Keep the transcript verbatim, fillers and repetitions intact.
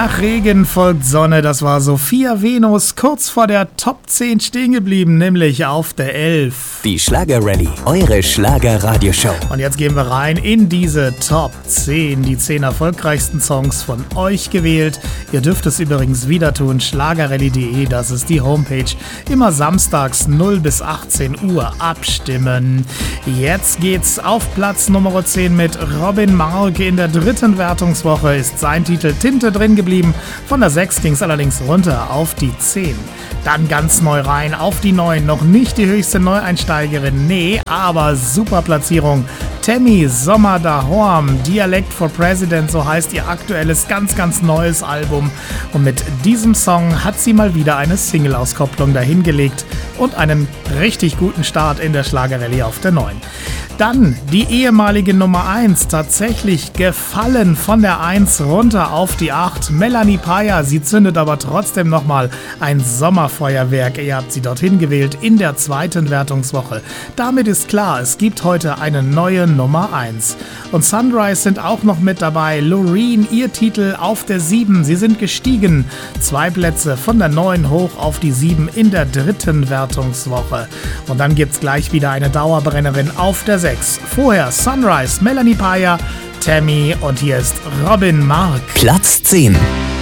Nach Regen folgt Sonne, das war Sophia Venus, kurz vor der Top zehn stehen geblieben, nämlich auf der elf. Die Schlager-Rallye, eure Schlager-Radioshow. Und jetzt gehen wir rein in diese Top zehn, die zehn erfolgreichsten Songs von euch gewählt. Ihr dürft es übrigens wieder tun, schlagerrallye punkt de, das ist die Homepage. Immer samstags null bis achtzehn Uhr abstimmen. Jetzt geht's auf Platz Nummer zehn mit Robin Mark. In der dritten Wertungswoche ist sein Titel Tinte drin geblieben. Von der sechs ging es allerdings runter auf die zehn. Dann ganz neu rein auf die neun. Noch nicht die höchste Neueinsteigerin, nee, aber super Platzierung. Tammy Sommer Dahorm, Dialect for President, so heißt ihr aktuelles, ganz, ganz neues Album. Und mit diesem Song hat sie mal wieder eine Single-Auskopplung dahingelegt und einen richtig guten Start in der Schlagerrallye auf der neun. Dann die ehemalige Nummer eins, tatsächlich gefallen von der eins runter auf die acht. Melanie Paya, sie zündet aber trotzdem nochmal ein Sommerfeuerwerk. Ihr habt sie dorthin gewählt in der zweiten Wertungswoche. Damit ist klar, es gibt heute eine neue Nummer eins. Und Sunrise sind auch noch mit dabei. Loreen, ihr Titel auf der sieben. Sie sind gestiegen. Zwei Plätze von der neun hoch auf die sieben in der dritten Wertungswoche. Und dann gibt's gleich wieder eine Dauerbrennerin auf der sechs. Vorher Sunrise, Melanie Paya, Tammy und hier ist Robin Mark. Platz zehn.